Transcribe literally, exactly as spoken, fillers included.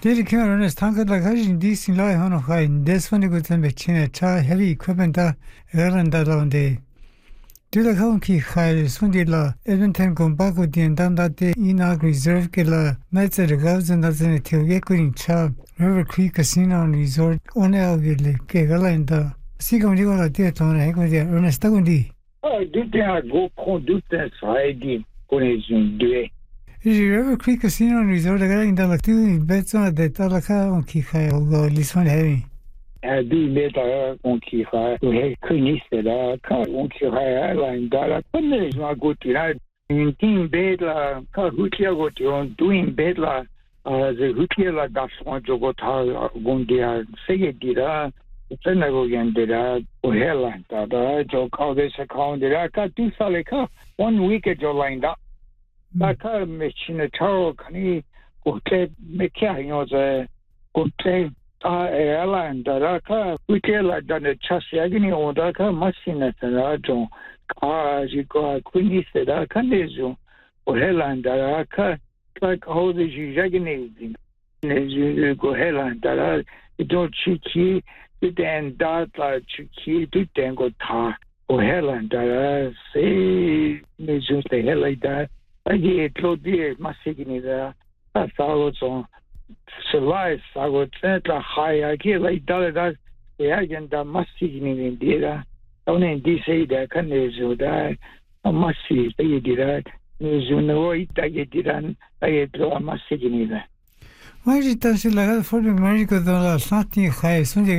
Daily camera is tangled like hashing decent lie on a high. This one good and between a heavy equipment that around that on day. Do the honky high Sunday law, Edmonton come back with the and down that day in our reserve killer nights at the thousand dozen until Yakuin Chab, River Creek Casino and Resort on Elgilly, Kegala and the second you are there on a with the Ernest Tagundi. I did go conduct that side connection day. Is your River Creek Casino and Resort again the two beds on the Talaka on Kihai or this one heavy? I do better on Kihai to have Kunis that I can't on Kihai Island. That I not go to that. In Team Bedla, Kahutia go to doing Bedla, the Hutila that's one to go to Gundia, say it did. Then I go again did that for Helen. That I told how this account did I got two Salika one week at your lined up. Baka machine taro kani kote mekia yoze kote ta airline daraka wikela dane chasi agini odaka machine tarajo ka jiko kuni seda kanezo ohelan daraka like how the jagini nezu go helan dara do chiki then that la chiki do dengo ta ohelan dara say nezu te helai that I told you, Massigini there. That's how it's on. So, life, I would say that high. I get like that. The agent that Massigini in Dira. Only in D C, there can do that. I must see, they did that. There's no way I did that. I get to a Massigini there. Why did you tell us like that for the America? That's not high.